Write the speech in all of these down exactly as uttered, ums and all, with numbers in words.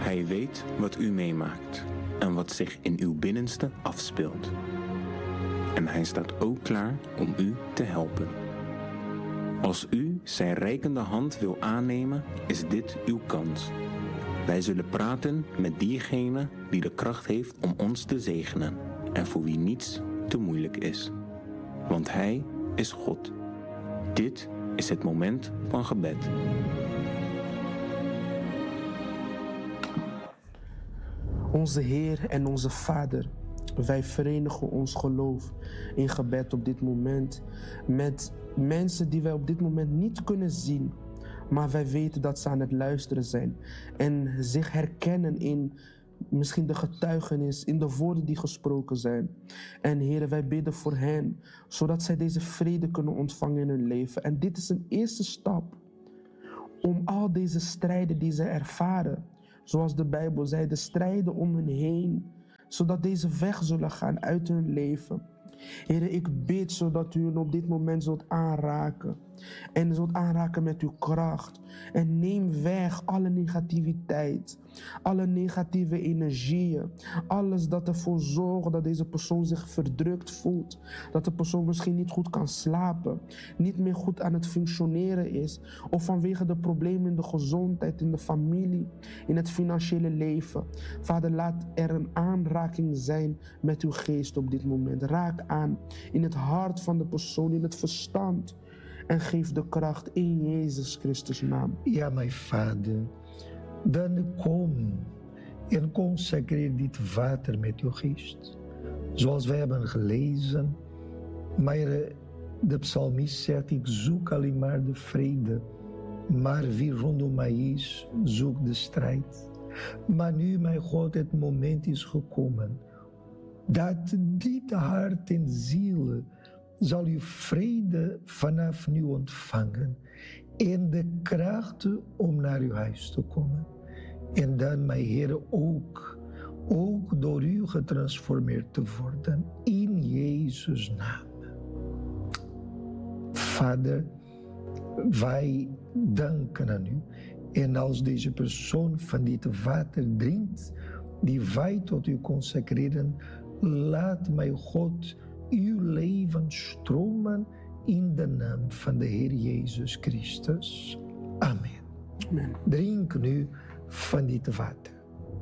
Hij weet wat u meemaakt en wat zich in uw binnenste afspeelt. En hij staat ook klaar om u te helpen. Als u zijn reikende hand wil aannemen, is dit uw kans. Wij zullen praten met diegene die de kracht heeft om ons te zegenen en voor wie niets te moeilijk is. Want hij is God. Dit is het moment van gebed. Onze Heer en onze Vader, wij verenigen ons geloof in gebed op dit moment met mensen die wij op dit moment niet kunnen zien, maar wij weten dat ze aan het luisteren zijn en zich herkennen in misschien de getuigenis, in de woorden die gesproken zijn. En Heer, wij bidden voor hen, zodat zij deze vrede kunnen ontvangen in hun leven. En dit is een eerste stap om al deze strijden die zij ervaren, zoals de Bijbel zei, de strijden om hen heen, zodat deze weg zullen gaan uit hun leven. Heer, ik bid zodat u hen op dit moment zult aanraken. En zult aanraken met uw kracht. En neem weg alle negativiteit. Alle negatieve energieën. Alles dat ervoor zorgt dat deze persoon zich verdrukt voelt. Dat de persoon misschien niet goed kan slapen. Niet meer goed aan het functioneren is. Of vanwege de problemen in de gezondheid, in de familie, in het financiële leven. Vader, laat er een aanraking zijn met uw geest op dit moment. Raak aan in het hart van de persoon, in het verstand. En geef de kracht in Jezus Christus' naam. Ja, mijn Vader, dan kom en consecreer dit water met uw geest. Zoals wij hebben gelezen, maar de psalmist zegt, ik zoek alleen maar de vrede. Maar wie rondom mij is, zoekt de strijd. Maar nu, mijn God, het moment is gekomen dat dit hart en ziel zal u vrede vanaf nu ontvangen en de kracht om naar uw huis te komen. En dan, mijn Heer, ook, ook door u getransformeerd te worden in Jezus' naam. Vader, wij danken aan u. En als deze persoon van dit water drinkt, die wij tot u consecreren, laat mijn God uw leven stromen in de naam van de Heer Jezus Christus. Amen. Amen. Drink nu van dit water.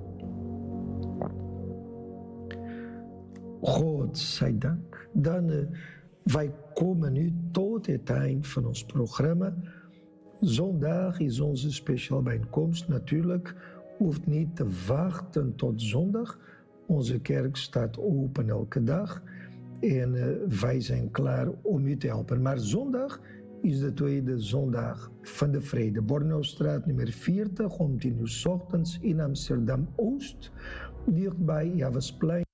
God zij dank. Dan uh, wij komen nu tot het eind van ons programma. Zondag is onze speciale bijeenkomst. Natuurlijk hoeft niet te wachten tot zondag. Onze kerk staat open elke dag. En uh, wij zijn klaar om u te helpen. Maar zondag is de tweede zondag van de vrede. Bornaustraat nummer veertig om tien uur 's ochtends in Amsterdam-Oost. Dichtbij Javasplein.